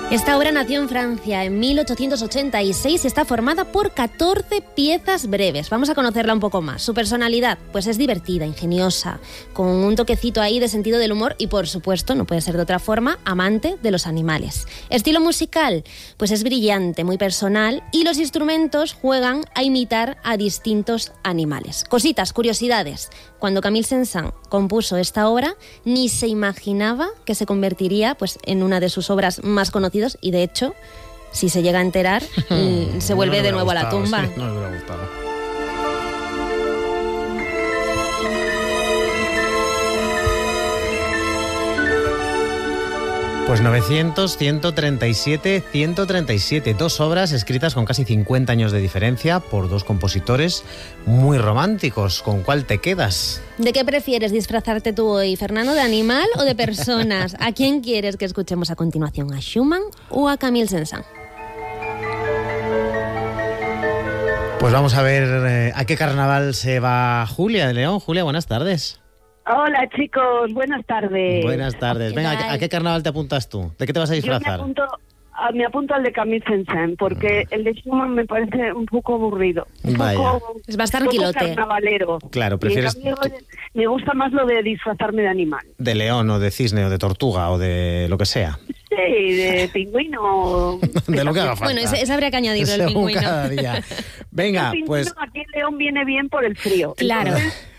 Esta obra nació en Francia en 1886 y está formada por 14 piezas breves. Vamos a conocerla un poco más. Su personalidad, pues es divertida, ingeniosa, con un toquecito ahí de sentido del humor y, por supuesto, no puede ser de otra forma, amante de los animales. Estilo musical, pues es brillante, muy personal, y los instrumentos juegan a imitar a distintos animales. Cositas, curiosidades. Cuando Camille Saint-Saëns compuso esta obra, ni se imaginaba que se convertiría pues, en una de sus obras más conocidas y, de hecho, si se llega a enterar, se vuelve de nuevo a la tumba. Sí, no le hubiera gustado. Pues 900, 137, 137. 2 obras escritas con casi 50 años de diferencia por 2 compositores muy románticos. ¿Con cuál te quedas? ¿De qué prefieres disfrazarte tú hoy, Fernando? ¿De animal o de personas? ¿A quién quieres que escuchemos a continuación? ¿A Schumann o a Camille Saint-Saëns? Pues vamos a ver a qué carnaval se va Julia de León. Julia, buenas tardes. Hola chicos, buenas tardes. Buenas tardes. Venga, ¿a qué carnaval te apuntas tú? ¿De qué te vas a disfrazar? Yo me apunto al de Camille Saint-Saëns, porque el de Schumann me parece un poco aburrido. Es más tranquilote. Carnavalero. Claro, prefieres... Me gusta más lo de disfrazarme de animal. De león o de cisne o de tortuga o de lo que sea. Sí, de pingüino. De lo que haga falta. Bueno, ese habría que añadirlo, el Según pingüino. cada día. Venga, pues... Aquí en León viene bien por el frío. Claro.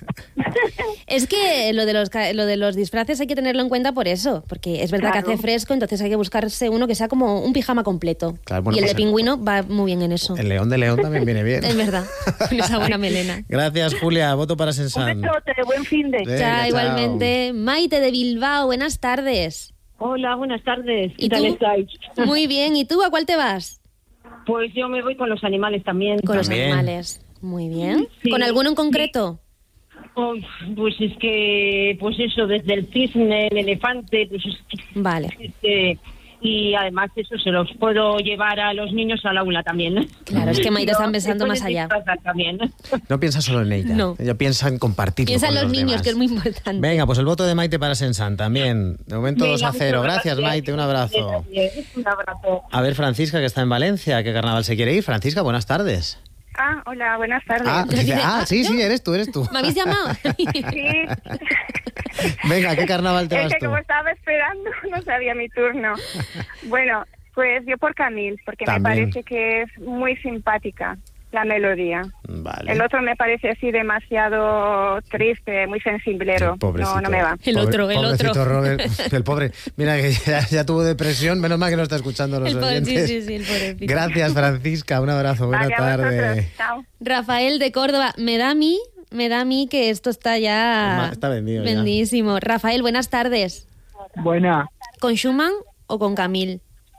Es que lo de los disfraces hay que tenerlo en cuenta por eso, porque es verdad que hace fresco, entonces hay que buscarse uno que sea como un pijama completo. Claro, bueno, y el pues de pingüino va muy bien en eso. El león de León también viene bien. Es verdad, con esa buena melena. Gracias, Julia. Voto para Un Saint-Saëns. besote, buen fin de. Venga, Chao, chao. igualmente. Maite de Bilbao, buenas tardes. Hola, buenas tardes. ¿Y ¿Qué tal tú? estáis? Muy bien, ¿y tú a cuál te vas? Pues yo me voy con los animales también. Con los También. animales. Muy bien. Sí. ¿Con alguno en concreto? Oh, pues es que, pues eso, desde el cisne, el elefante, pues es Vale. que, y además eso se los puedo llevar a los niños al aula también. Claro, es que Maite está pensando más allá. También. No piensa solo en ella. No. Ella piensa en compartirlo Piensa en con los niños, demás. que es muy importante. Venga, pues el voto de Maite para Saint-Saëns también. De momento Venga, 2-0. muchas Gracias, Maite. Un abrazo. Un abrazo. A ver, Francisca, que está en Valencia. ¿A qué carnaval se quiere ir? Francisca, buenas tardes. Hola, buenas tardes. Sí, eres tú. ¿Me habéis llamado? Sí, Venga, ¿a qué carnaval te es vas que tú? como estaba esperando, no sabía mi turno. Bueno, pues yo por Camille, porque También. me parece que es muy simpática la melodía. Vale. El otro me parece así demasiado triste, muy sensiblero. Pobrecito. No me va. El otro. Pobrecito Robert, el pobre. Mira que ya tuvo depresión, menos mal que no está escuchando los oyentes. Sí, el pobrecito. Gracias, Francisca, un abrazo, buena Vale, a tarde. vosotros. Chao. Rafael de Córdoba, me da a mí que esto está ya Está vendido ya. vendidísimo. Rafael, buenas tardes. Buena. ¿Con Schumann o con Camille?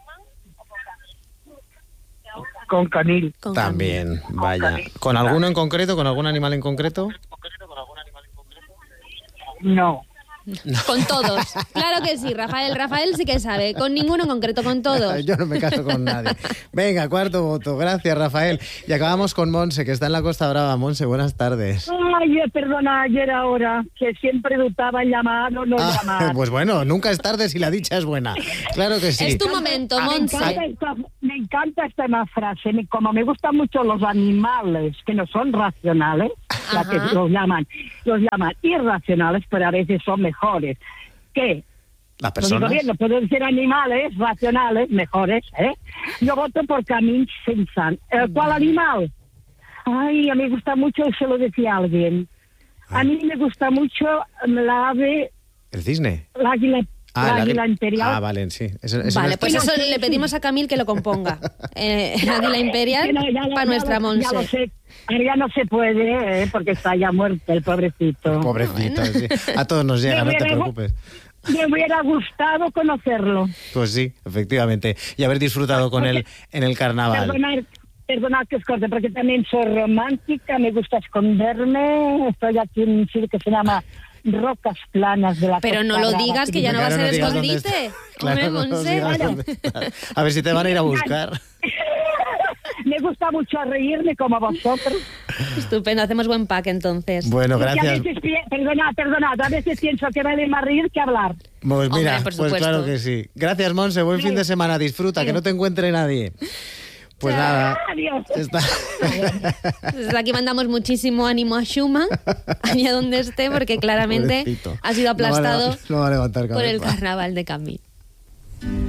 Con Camille. Con También, vaya. ¿Con alguno en concreto? ¿Con algún animal en concreto? No. Camille. Con todos. Claro que sí, Rafael. Rafael sí que sabe. Con ninguno en concreto, con todos. Yo no me caso con nadie. Venga, cuarto voto. Gracias, Rafael. Y acabamos con Monse, que está en la Costa Brava. Monse, buenas tardes. Ay, perdona, ayer ahora, que siempre dudaba en llamar o no llamar. Pues bueno, nunca es tarde si la dicha es buena. Claro que sí. Es tu momento, Monse. Me encanta esta frase. Como me gustan mucho los animales que no son racionales, la que Ajá. los llaman irracionales, pero a veces son mejores. ¿Qué? Las Lo digo personas. bien, no puedo decir animales racionales, mejores, ¿eh? Yo voto por Camille Saint-Saëns. ¿Cuál animal? Ay, a mí me gusta mucho, se lo decía alguien. A mí me gusta mucho la ave, ¿El cisne? la águila. La águila imperial. Vale, sí. Vale, pues Bueno, eso sí, le pedimos a Camille que lo componga. Águila Imperial Sí, no, para nuestra ya lo Monse. sé. Ahora ya no se puede, porque está ya muerto el pobrecito. Pobrecito, sí. A todos nos llega, no te preocupes. Me hubiera gustado conocerlo. Pues sí, efectivamente. Y haber disfrutado con él en el carnaval. Perdonad que os corte, porque también soy romántica, me gusta esconderme. Estoy aquí en un sitio que se llama Rocas Planas de la Pero no Costa lo Brava. digas, que ya no va a Claro, ser digas dónde escondite. está. Claro, Hombre, no nos Monse. digas dónde está. A ver si te van a ir a buscar. Me gusta mucho reírme como vosotros. Estupendo, hacemos buen pack entonces. Bueno, Porque gracias. a veces, perdonad, a veces pienso que vale más reír que hablar. Pues mira, Hombre, por pues supuesto. claro que sí. Gracias, Monse. Buen fin de semana. Disfruta, que no te encuentre nadie. Pues nada. Adiós. Está... Desde aquí mandamos muchísimo ánimo a Schumann, allá donde esté, porque claramente Pobrecito. ha sido aplastado No va a levantar por el cabeza. carnaval de Camille.